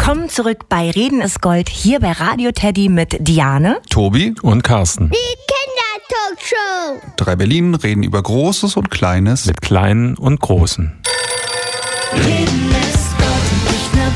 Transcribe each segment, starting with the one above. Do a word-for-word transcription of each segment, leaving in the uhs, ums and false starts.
Willkommen zurück bei Reden ist Gold, hier bei Radio Teddy mit Diane, Tobi und Carsten. Die Kindertalkshow. Drei Berlin reden über Großes und Kleines. Mit Kleinen und Großen. Reden ist Gold und nicht nur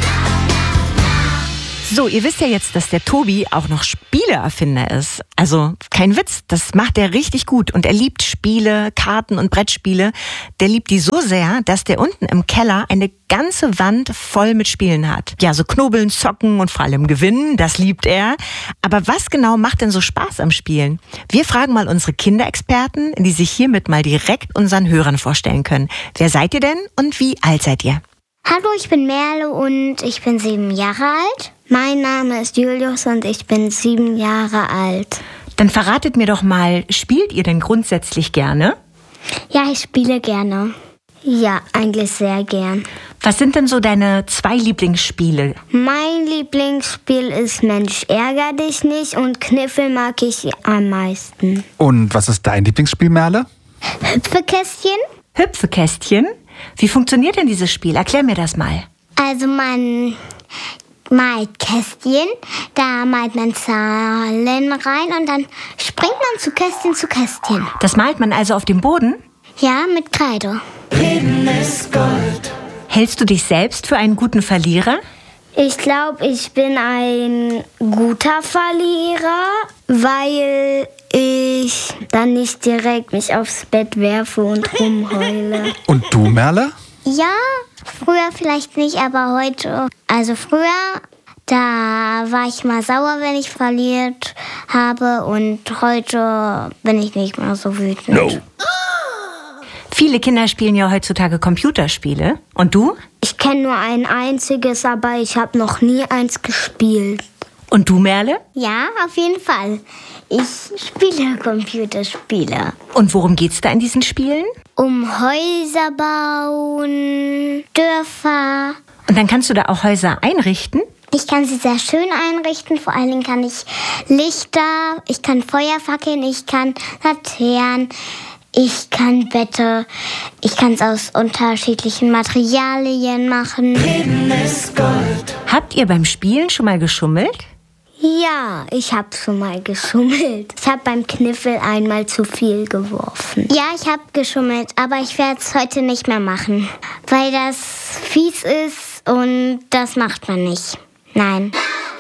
So, ihr wisst ja jetzt, dass der Tobi auch noch Spieleerfinder ist. Also kein Witz, das macht er richtig gut. Und er liebt Spiele, Karten und Brettspiele. Der liebt die so sehr, dass der unten im Keller eine ganze Wand voll mit Spielen hat. Ja, so knobeln, zocken und vor allem gewinnen, das liebt er. Aber was genau macht denn so Spaß am Spielen? Wir fragen mal unsere Kinderexperten, die sich hiermit mal direkt unseren Hörern vorstellen können. Wer seid ihr denn und wie alt seid ihr? Hallo, ich bin Merle und ich bin sieben Jahre alt. Mein Name ist Julius und ich bin sieben Jahre alt. Dann verratet mir doch mal, spielt ihr denn grundsätzlich gerne? Ja, ich spiele gerne. Ja, eigentlich sehr gern. Was sind denn so deine zwei Lieblingsspiele? Mein Lieblingsspiel ist Mensch, ärger dich nicht und Kniffel mag ich am meisten. Und was ist dein Lieblingsspiel, Merle? Hüpfekästchen? Hüpfekästchen? Wie funktioniert denn dieses Spiel? Erklär mir das mal. Also man malt Kästchen, da malt man Zahlen rein und dann springt man zu Kästchen zu Kästchen. Das malt man also auf dem Boden? Ja, mit Kreide. Reden ist Gold. Hältst du dich selbst für einen guten Verlierer? Ich glaube, ich bin ein guter Verlierer, weil ich dann nicht direkt mich aufs Bett werfe und rumheule. Und du, Merle? Ja, früher vielleicht nicht, aber heute. Also früher, da war ich mal sauer, wenn ich verliert habe und heute bin ich nicht mehr so wütend. No. Viele Kinder spielen ja heutzutage Computerspiele. Und du? Ich kenne nur ein einziges, aber ich habe noch nie eins gespielt. Und du, Merle? Ja, auf jeden Fall. Ich spiele Computerspiele. Und worum geht's da in diesen Spielen? Um Häuser bauen, Dörfer. Und dann kannst du da auch Häuser einrichten? Ich kann sie sehr schön einrichten. Vor allen Dingen kann ich Lichter, ich kann Feuerfackeln, ich kann Laternen. Ich kann Bette, ich kann es aus unterschiedlichen Materialien machen. Reden ist Gold. Habt ihr beim Spielen schon mal geschummelt? Ja, ich habe schon mal geschummelt. Ich habe beim Kniffel einmal zu viel geworfen. Ja, ich habe geschummelt, aber ich werde es heute nicht mehr machen, weil das fies ist und das macht man nicht. Nein.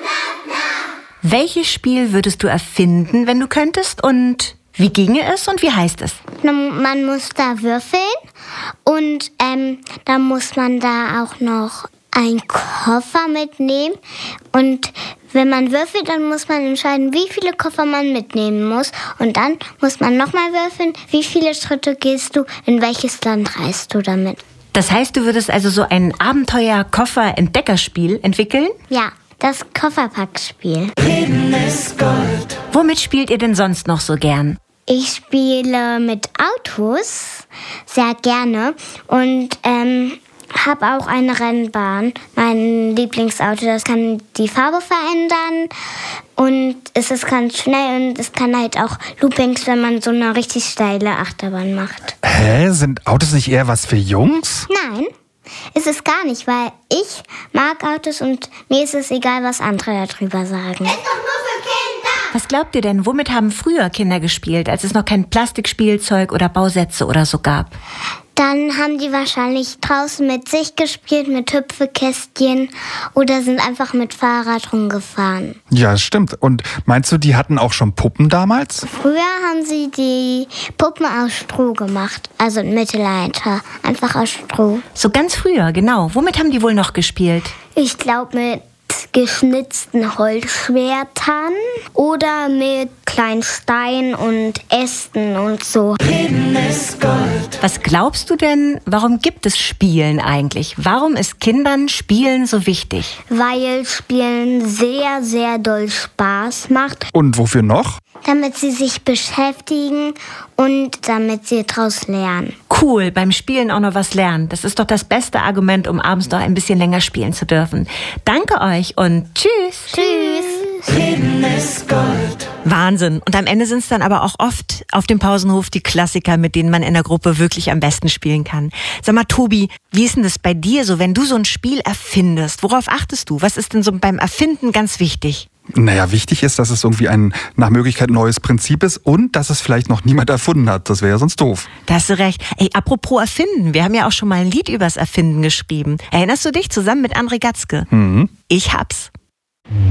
Welches Spiel würdest du erfinden, wenn du könntest, und wie ginge es und wie heißt es? Man muss da würfeln und ähm, dann muss man da auch noch einen Koffer mitnehmen. Und wenn man würfelt, dann muss man entscheiden, wie viele Koffer man mitnehmen muss. Und dann muss man nochmal würfeln, wie viele Schritte gehst du, in welches Land reist du damit. Das heißt, du würdest also so ein Abenteuer-Koffer-Entdeckerspiel entwickeln? Ja. Das Kofferpackspiel. Reden ist Gold. Womit spielt ihr denn sonst noch so gern? Ich spiele mit Autos sehr gerne und ähm, habe auch eine Rennbahn. Mein Lieblingsauto, das kann die Farbe verändern und es ist ganz schnell und es kann halt auch Loopings, wenn man so eine richtig steile Achterbahn macht. Hä? Sind Autos nicht eher was für Jungs? Nein. Ist es gar nicht, weil ich mag Autos und mir ist es egal, was andere darüber sagen. Ist doch nur für Kinder! Was glaubt ihr denn, womit haben früher Kinder gespielt, als es noch kein Plastikspielzeug oder Bausätze oder so gab? Dann haben die wahrscheinlich draußen mit sich gespielt, mit Hüpfekästchen oder sind einfach mit Fahrrad rumgefahren. Ja, stimmt. Und meinst du, die hatten auch schon Puppen damals? Früher haben sie die Puppen aus Stroh gemacht, also im Mittelalter, einfach aus Stroh. So ganz früher, genau. Womit haben die wohl noch gespielt? Ich glaube mit geschnitzten Holzschwertern oder mit kleinen Steinen und Ästen und so. Reden ist Gold. Was glaubst du denn, warum gibt es Spielen eigentlich? Warum ist Kindern Spielen so wichtig? Weil Spielen sehr, sehr doll Spaß macht. Und wofür noch? Damit sie sich beschäftigen und damit sie daraus lernen. Cool, beim Spielen auch noch was lernen. Das ist doch das beste Argument, um abends noch ein bisschen länger spielen zu dürfen. Danke euch und tschüss. Tschüss. Leben ist Gold. Wahnsinn. Und am Ende sind es dann aber auch oft auf dem Pausenhof die Klassiker, mit denen man in der Gruppe wirklich am besten spielen kann. Sag mal, Tobi, wie ist denn das bei dir so, wenn du so ein Spiel erfindest? Worauf achtest du? Was ist denn so beim Erfinden ganz wichtig? Naja, wichtig ist, dass es irgendwie ein nach Möglichkeit neues Prinzip ist und dass es vielleicht noch niemand erfunden hat. Das wäre ja sonst doof. Da hast du recht. Ey, apropos Erfinden. Wir haben ja auch schon mal ein Lied übers Erfinden geschrieben. Erinnerst du dich? Zusammen mit André Gatzke. Mhm. Ich hab's.